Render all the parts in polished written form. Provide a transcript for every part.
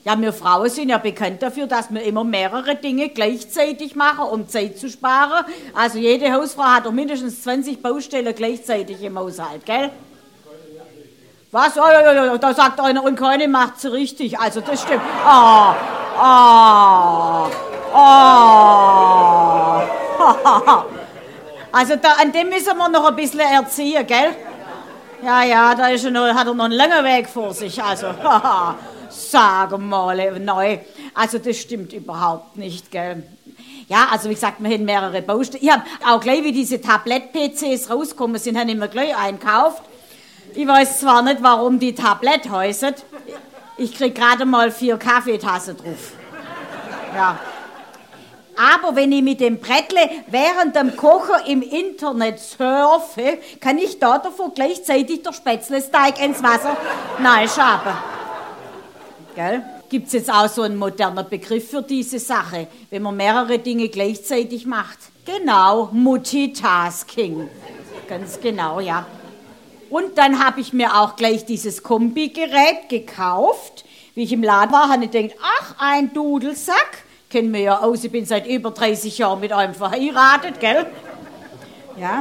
Ja, wir Frauen sind ja bekannt dafür, dass wir immer mehrere Dinge gleichzeitig machen, um Zeit zu sparen. Also jede Hausfrau hat doch mindestens 20 Baustellen gleichzeitig im Haushalt, gell? Was? Oh, ja, da sagt einer, und keine macht sie richtig. Also das stimmt. Also an dem müssen wir noch ein bisschen erziehen, gell? Ja, da hat er noch einen langen Weg vor sich. Also, sag mal, neu. Also das stimmt überhaupt nicht, gell? Ja, also wie gesagt, wir haben mehrere Baustellen. Ich habe auch gleich, wie diese Tablett-PCs rauskommen sind, habe ich mir gleich einkauft. Ich weiß zwar nicht, warum die Tablett heißen. Ich kriege gerade mal 4 Kaffeetassen drauf. Ja. Aber wenn ich mit dem Brettle während dem Kochen im Internet surfe, kann ich da davor gleichzeitig der Spätzlesteig ins Wasser reinschaben. Gell? Gibt es jetzt auch so einen modernen Begriff für diese Sache, wenn man mehrere Dinge gleichzeitig macht? Genau, Multitasking. Ganz genau, ja. Und dann habe ich mir auch gleich dieses Kombigerät gekauft. Wie ich im Laden war, habe ich gedacht, ach, ein Dudelsack. Kennen wir ja aus, ich bin seit über 30 Jahren mit einem verheiratet, gell? Ja.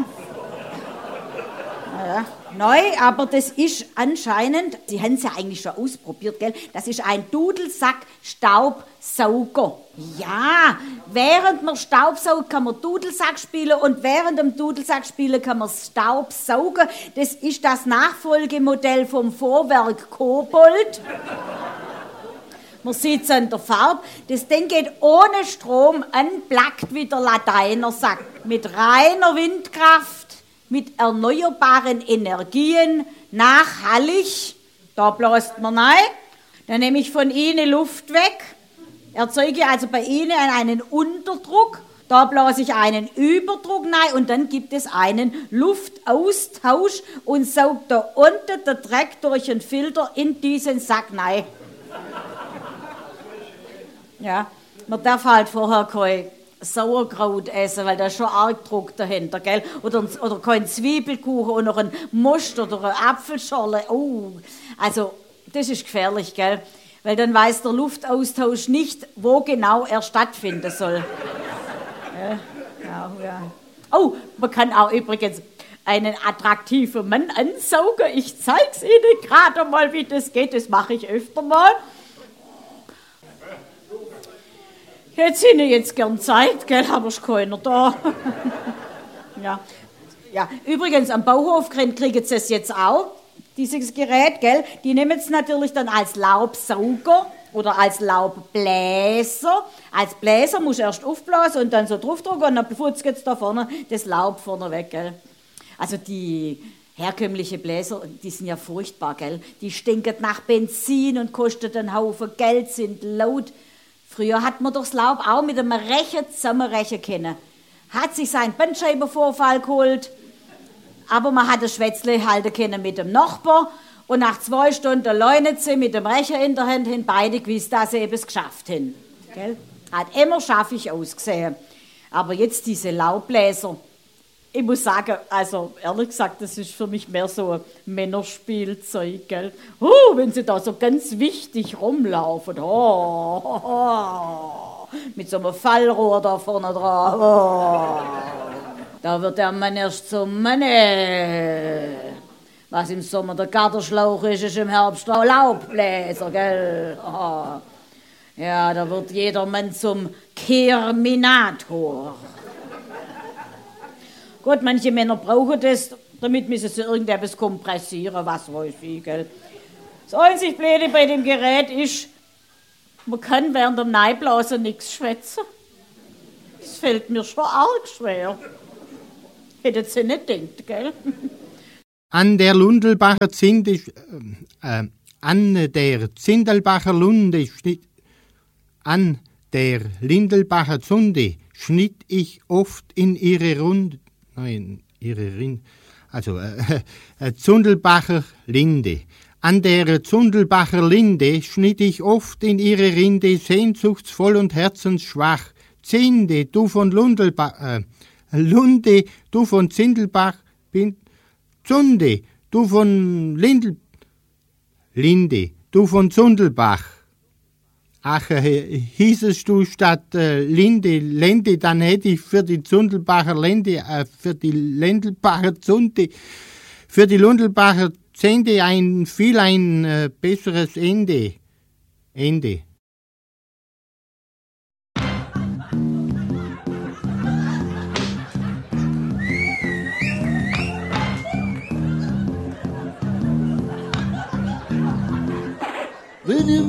Ja. Neu, aber das ist anscheinend, Sie haben es ja eigentlich schon ausprobiert, gell? Das ist ein Dudelsack-Staubsauger. Ja, während man Staubsaugt, kann man Dudelsack spielen und während dem Dudelsack spielen kann man Staub saugen. Das ist das Nachfolgemodell vom Vorwerk Kobold. Man sieht es an der Farbe. Das Ding geht ohne Strom, unplugged wie der Lateiner sagt. Mit reiner Windkraft, mit erneuerbaren Energien, nachhaltig. Da bläst man rein. Dann nehme ich von Ihnen Luft weg. Erzeuge also bei Ihnen einen Unterdruck. Da blase ich einen Überdruck rein und dann gibt es einen Luftaustausch und saugt da unten der Dreck durch einen Filter in diesen Sack rein. Ja, man darf halt vorher kein Sauerkraut essen, weil da ist schon arg Druck dahinter, gell? Oder kein Zwiebelkuchen und noch ein Most oder eine Apfelschorle. Oh, also das ist gefährlich, gell? Weil dann weiß der Luftaustausch nicht, wo genau er stattfinden soll. Ja. Oh, man kann auch übrigens einen attraktiven Mann ansaugen. Ich zeig's Ihnen gerade mal, wie das geht. Das mache ich öfter mal. Hätte ich Ihnen jetzt gern Zeit, gell, aber ist keiner da. Ja. Übrigens, am Bauhof kriegen Sie es jetzt auch, dieses Gerät, gell. Die nehmen es natürlich dann als Laubsauger oder als Laubbläser. Als Bläser muss erst aufblasen und dann so draufdrücken und dann putzt es da vorne das Laub vorne weg, gell. Also die herkömmliche Bläser, die sind ja furchtbar, gell. Die stinken nach Benzin und kosten einen Haufen Geld, sind laut. Früher hat man das Laub auch mit einem Rechen zusammenrechen können. Hat sich seinen Bandscheibenvorfall geholt, aber man hat das Schwätzle halten können mit dem Nachbar und nach 2 Stunden leunet sie mit dem Rechen in der Hand hin, beide gewusst, dass sie es geschafft haben. Gell? Hat immer schaffig ausgesehen. Aber jetzt diese Laubbläser, ich muss sagen, also ehrlich gesagt, das ist für mich mehr so ein Männerspielzeug, gell? Wenn sie da so ganz wichtig rumlaufen, mit so einem Fallrohr da vorne dran, da wird der Mann erst zum Mann. Was im Sommer der Gartenschlauch ist, ist im Herbst der Laubbläser, gell? Ja, da wird jeder Mann zum Terminator. Gut, manche Männer brauchen das, damit müssen sie irgendetwas kompressieren, was weiß ich, gell. Das einzig Blöde bei dem Gerät ist, man kann während dem Neiblasen nichts schwätzen. Das fällt mir schon arg schwer. Hättet ihr nicht gedacht, gell? An der Zindelbacher Lindelbacher Zunde schnitt ich oft in ihre Zundelbacher Linde. An der Zundelbacher Linde schnitt ich oft in ihre Rinde, sehnsuchtsvoll und herzensschwach. Zinde, du von Lunde, du von Zindelbach, Zunde, du von Linde, du von Zundelbach. Ach, hießest du statt Lende, dann hätte ich für die Zundelbacher Lende, für die Lendelbacher Zunde, für die Lundelbacher Zende ein besseres Ende.